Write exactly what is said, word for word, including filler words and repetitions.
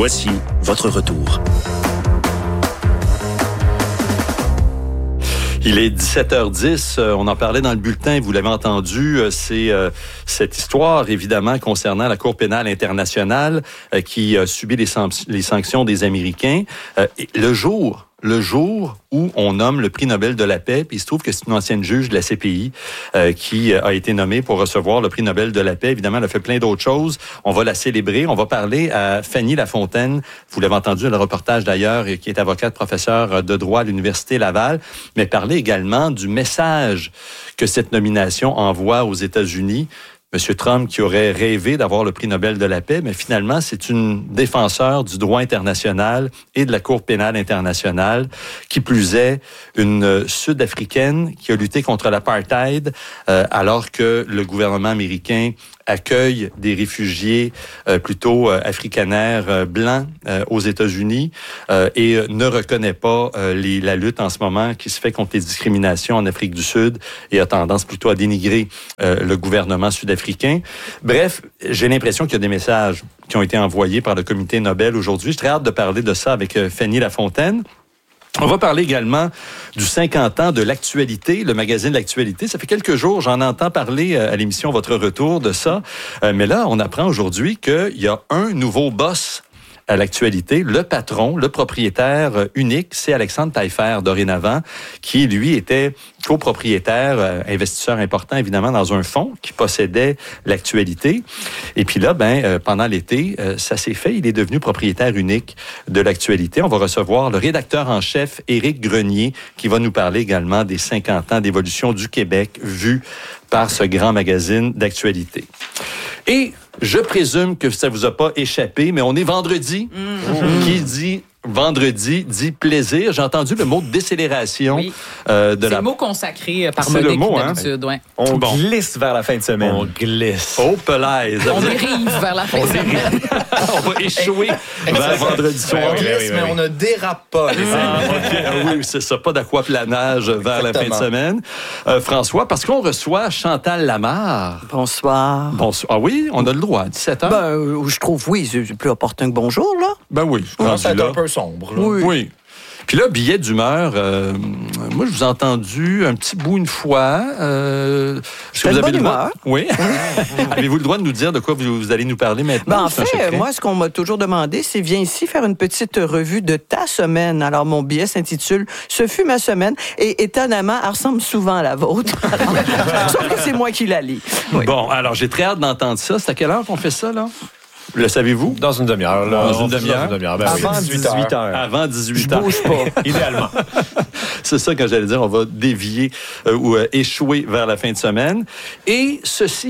Voici votre retour. Il est dix-sept heures dix, on en parlait dans le bulletin, vous l'avez entendu, c'est euh, cette histoire évidemment concernant la Cour pénale internationale euh, qui a subi les, san- les sanctions des Américains. Euh, et le jour, le jour où on nomme le prix Nobel de la paix, puis il se trouve que c'est une ancienne juge de la C P I euh, qui a été nommée pour recevoir le prix Nobel de la paix. Évidemment, elle a fait plein d'autres choses. On va la célébrer. On va parler à Fanny Lafontaine. Vous l'avez entendu dans le reportage d'ailleurs, qui est avocate, professeure de droit à l'Université Laval, mais parler également du message que cette nomination envoie aux États-Unis. M. Trump qui aurait rêvé d'avoir le prix Nobel de la paix, mais finalement, c'est une défenseure du droit international et de la Cour pénale internationale, qui plus est, une Sud-Africaine qui a lutté contre l'apartheid, euh, alors que le gouvernement américain accueille des réfugiés euh, plutôt euh, africanaires euh, blancs euh, aux États-Unis euh, et euh, ne reconnaît pas euh, les, la lutte en ce moment qui se fait contre les discriminations en Afrique du Sud et a tendance plutôt à dénigrer euh, le gouvernement sud-africain. Bref, j'ai l'impression qu'il y a des messages qui ont été envoyés par le comité Nobel aujourd'hui. J'ai très hâte de parler de ça avec euh, Fanny Lafontaine. On va parler également du cinquante ans de l'actualité, le magazine L'Actualité. Ça fait quelques jours, j'en entends parler à l'émission Votre Retour de ça. Euh, mais là, on apprend aujourd'hui qu'il y a un nouveau boss à l'actualité. Le patron, le propriétaire unique, c'est Alexandre Taillefer, dorénavant, qui, lui, était copropriétaire, euh, investisseur important, évidemment, dans un fonds qui possédait l'actualité. Et puis là, ben, euh, pendant l'été, euh, ça s'est fait. Il est devenu propriétaire unique de l'actualité. On va recevoir le rédacteur en chef, Éric Grenier, qui va nous parler également des cinquante ans d'évolution du Québec vu par ce grand magazine d'actualité. Et je présume que ça vous a pas échappé, mais on est vendredi. Mmh. Qui dit vendredi dit plaisir. J'ai entendu le mot décélération. Oui. Euh, de c'est la... le mot consacré par c'est Modic le mot, d'habitude. Hein? Ouais. On bon. glisse vers la fin de semaine. On glisse. Oh, pelaise. On dérive vers la fin de semaine. On va échouer vers vendredi soir. On glisse, oui, oui, oui. mais on ne dérape pas. Les ah, okay. Oui, c'est ça. Pas d'aquaplanage vers Exactement. La fin de semaine. Euh, François, parce qu'on reçoit Chantal Lamarre. Bonsoir. Bonsoir. Ah oui, on a le droit. dix-sept heures. Ben, euh, je trouve, oui, c'est plus opportun que bonjour, là. Ben oui. Ça va être un peu sombre. Là. Oui. Oui. Puis là, billet d'humeur, euh, moi, je vous ai entendu un petit bout une fois. Euh, est-ce que vous avez le droit? Oui. Avez-vous le droit de nous dire de quoi vous, vous allez nous parler maintenant? Ben, en fait, moi, ce qu'on m'a toujours demandé, c'est viens ici faire une petite revue de ta semaine. Alors, mon billet s'intitule « Ce fut ma semaine » et étonnamment, elle ressemble souvent à la vôtre. Sauf que c'est moi qui la lis. Oui. Bon, alors, j'ai très hâte d'entendre ça. C'est à quelle heure qu'on fait ça, là? Le savez-vous? Dans une demi-heure. Là. Dans une demi-heure? Dans une demi-heure. Ben Avant oui, dix-huit heures. Avant dix-huit heures. Je bouge pas, idéalement. C'est ça que j'allais dire. On va dévier euh, ou euh, échouer vers la fin de semaine. Et ceci